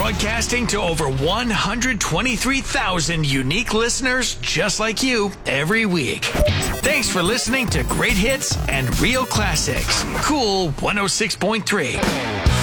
Broadcasting to over 123,000 unique listeners just like you every week. Thanks for listening to Great Hits and Real Classics. Cool 106.3.